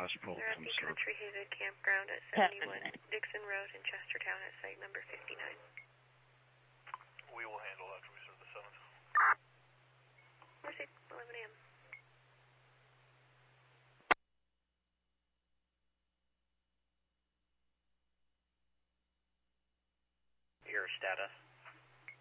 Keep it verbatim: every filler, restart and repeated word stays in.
Gospel. They're at Some the sort. Country Haven Campground at seventy-one Dixon Road in Chestertown at site number fifty-nine. We will handle after we serve the seventh. Proceed, eleven a m Your status?